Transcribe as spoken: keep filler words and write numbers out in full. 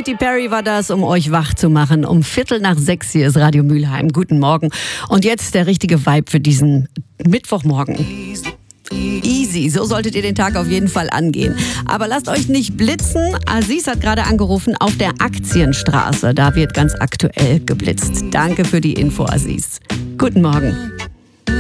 Katy Perry war das, um euch wach zu machen. Um Viertel nach sechs hier ist Radio Mülheim. Guten Morgen. Und jetzt der richtige Vibe für diesen Mittwochmorgen. Easy, so solltet ihr den Tag auf jeden Fall angehen. Aber lasst euch nicht blitzen. Aziz hat gerade angerufen auf der Aktienstraße. Da wird ganz aktuell geblitzt. Danke für die Info, Aziz. Guten Morgen.